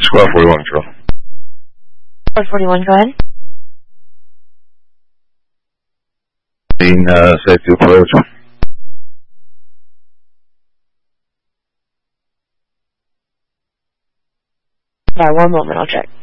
Squad 41, Drill. Squad 41, go ahead. Safety approach. Alright, one moment, I'll check.